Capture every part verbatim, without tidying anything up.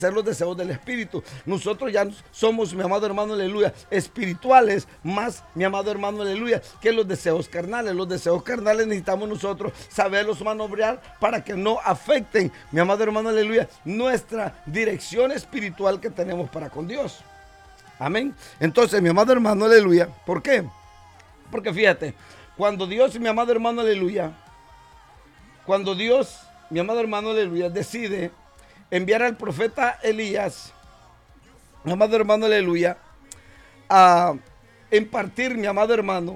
hacer los deseos del espíritu. Nosotros ya somos, mi amado hermano, aleluya, espirituales, más, mi amado hermano, aleluya, que los deseos carnales. Los deseos carnales necesitamos nosotros saberlos manobrear para que no afecten, mi amado hermano, aleluya, nuestra dirección espiritual que tenemos para con Dios. Amén. Entonces, mi amado hermano, aleluya, ¿por qué? Porque fíjate, cuando Dios, mi amado hermano, aleluya, cuando Dios, mi amado hermano, aleluya, decide enviar al profeta Elías, mi amado hermano, aleluya, a impartir, mi amado hermano,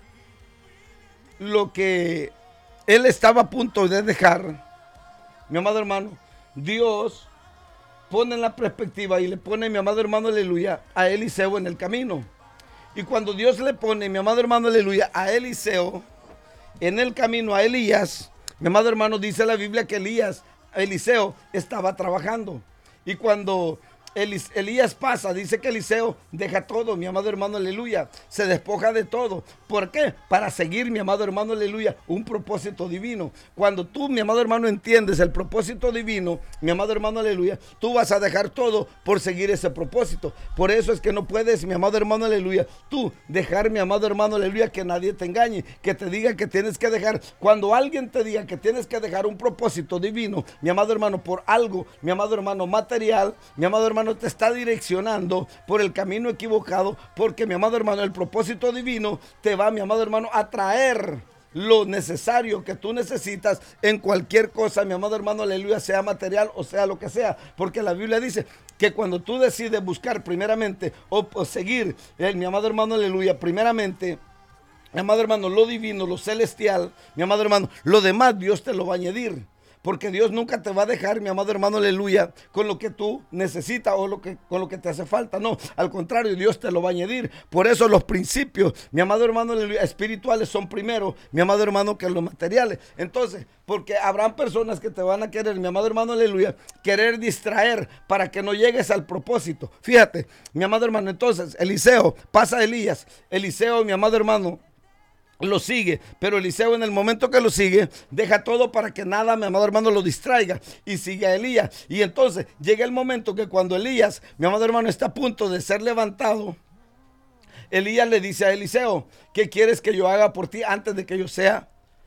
lo que él estaba a punto de dejar, mi amado hermano, Dios pone en la perspectiva y le pone, mi amado hermano, aleluya, a Eliseo en el camino. Y cuando Dios le pone, mi amado hermano, aleluya, a Eliseo en el camino, a Elías, mi amado hermano, dice la Biblia que Elías, Eliseo estaba trabajando. Y cuando Elis, Elías pasa, dice que Eliseo deja todo, mi amado hermano, aleluya, se despoja de todo. ¿Por qué? Para seguir, mi amado hermano, aleluya, un propósito divino. Cuando tú, mi amado hermano, entiendes el propósito divino, mi amado hermano, aleluya, tú vas a dejar todo por seguir ese propósito. Por eso es que no puedes, mi amado hermano, aleluya, tú dejar, mi amado hermano, aleluya, que nadie te engañe, que te diga que tienes que dejar. Cuando alguien te diga que tienes que dejar un propósito divino, mi amado hermano, por algo, mi amado hermano, material, mi amado hermano, te está direccionando por el camino equivocado, porque, mi amado hermano, el propósito divino te va, mi amado hermano, a traer lo necesario que tú necesitas en cualquier cosa, mi amado hermano, aleluya, sea material o sea lo que sea, porque la Biblia dice que cuando tú decides buscar primeramente o, o seguir, eh, mi amado hermano, aleluya, primeramente, mi amado hermano, lo divino, lo celestial, mi amado hermano, lo demás Dios te lo va a añadir. Porque Dios nunca te va a dejar, mi amado hermano, aleluya, con lo que tú necesitas o lo que, con lo que te hace falta. No, al contrario, Dios te lo va a añadir. Por eso los principios, mi amado hermano, aleluya, espirituales son primero, mi amado hermano, que los materiales. Entonces, porque habrán personas que te van a querer, mi amado hermano, aleluya, querer distraer para que no llegues al propósito. Fíjate, mi amado hermano, entonces, Eliseo, pasa a Elías. Eliseo, mi amado hermano, lo sigue, pero Eliseo en el momento que lo sigue, deja todo para que nada, mi amado hermano, lo distraiga y sigue a Elías. Y entonces llega el momento que cuando Elías, mi amado hermano, está a punto de ser levantado, Elías le dice a Eliseo: ¿qué quieres que yo haga por ti antes de que yo sea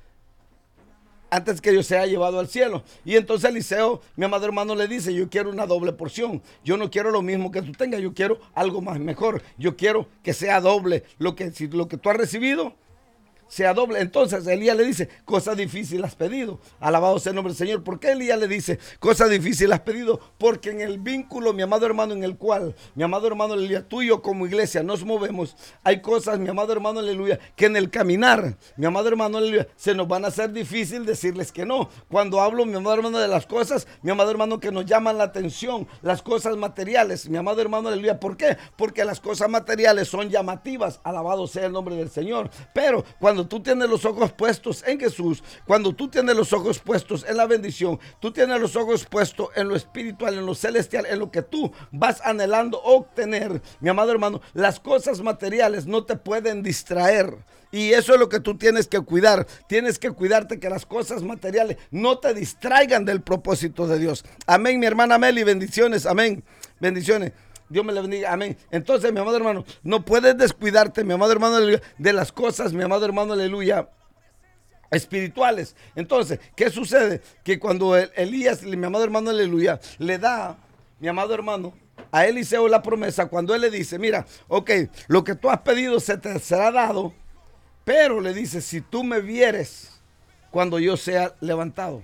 antes que yo sea llevado al cielo? Y entonces Eliseo, mi amado hermano, le dice: yo quiero una doble porción, yo no quiero lo mismo que tú tengas, yo quiero algo más mejor, yo quiero que sea doble lo que, si, lo que tú has recibido sea doble. Entonces Elías le dice: cosa difícil has pedido. Alabado sea el nombre del Señor. ¿Por qué Elías le dice cosa difícil has pedido? Porque en el vínculo, mi amado hermano, en el cual, mi amado hermano, aleluya, tú y yo como iglesia nos movemos, hay cosas, mi amado hermano, aleluya, que en el caminar, mi amado hermano, aleluya, se nos van a hacer difícil decirles que no. Cuando hablo, mi amado hermano, de las cosas, mi amado hermano, que nos llaman la atención, las cosas materiales, mi amado hermano, aleluya. ¿Por qué? Porque las cosas materiales son llamativas. Alabado sea el nombre del Señor. Pero cuando Cuando tú tienes los ojos puestos en Jesús, cuando tú tienes los ojos puestos en la bendición, tú tienes los ojos puestos en lo espiritual, en lo celestial, en lo que tú vas anhelando obtener, mi amado hermano, las cosas materiales no te pueden distraer. Y eso es lo que tú tienes que cuidar. Tienes que cuidarte que las cosas materiales no te distraigan del propósito de Dios. Amén, mi hermana Meli, bendiciones, amén, bendiciones. Dios me la bendiga, amén. Entonces, mi amado hermano, no puedes descuidarte, mi amado hermano, aleluya, de las cosas, mi amado hermano, aleluya, espirituales. Entonces, ¿qué sucede? Que cuando Elías, mi amado hermano, aleluya, le da, mi amado hermano, a Eliseo la promesa, cuando él le dice: mira, ok, lo que tú has pedido se te será dado, pero le dice: si tú me vieres cuando yo sea levantado.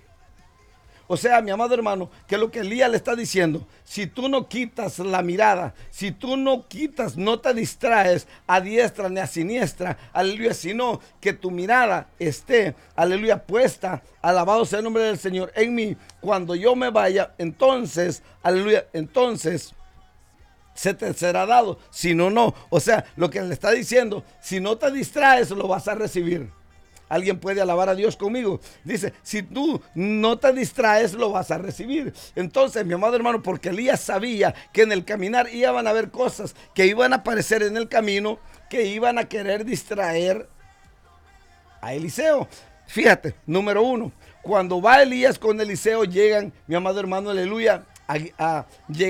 O sea, mi amado hermano, que lo que Elías le está diciendo: si tú no quitas la mirada, si tú no quitas, no te distraes a diestra ni a siniestra, aleluya, sino que tu mirada esté, aleluya, puesta, alabado sea el nombre del Señor, en mí, cuando yo me vaya, entonces, aleluya, entonces se te será dado, si no, no. O sea, lo que le está diciendo: si no te distraes, lo vas a recibir. Alguien puede alabar a Dios conmigo. Dice: si tú no te distraes, lo vas a recibir. Entonces, mi amado hermano, porque Elías sabía que en el caminar iban a haber cosas que iban a aparecer en el camino, que iban a querer distraer a Eliseo. Fíjate, número uno, cuando va Elías con Eliseo, llegan, mi amado hermano, aleluya, a, a